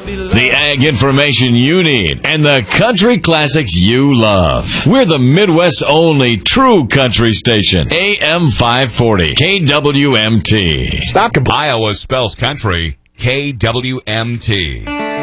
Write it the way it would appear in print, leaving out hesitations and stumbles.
The ag information you need and the country classics you love. We're the Midwest's only true country station. AM 540, KWMT. Iowa spells country, KWMT.